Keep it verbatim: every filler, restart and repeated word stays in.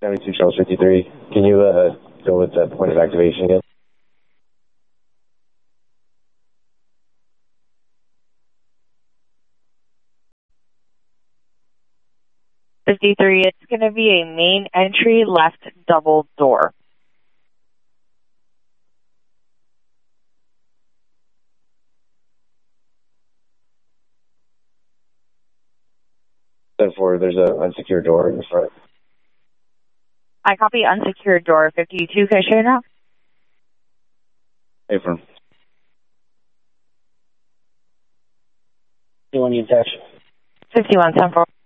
seventy-two Charles fifty-three. Can you uh, go with the point of activation again? fifty-three, it's going to be a main entry left double door. Therefore, there's an unsecured door in the front. I copy unsecured door. fifty-two, can I show you now? Affirm. You want to attach? fifty-one, ten four.